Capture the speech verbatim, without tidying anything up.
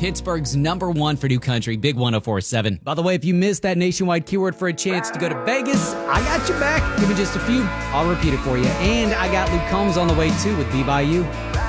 Pittsburgh's number one for new country, Big one oh four point seven. By the way, if you missed that nationwide keyword for a chance to go to Vegas, I got you back. Give me just a few. I'll repeat it for you. And I got Luke Combs on the way too with Be By You.